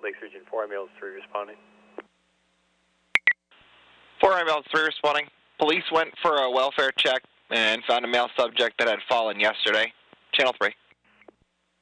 Lakes Region 4, ambulance 3 responding. 4 ambulance 3 responding. Police went for a welfare check and found a male subject that had fallen yesterday. Channel 3.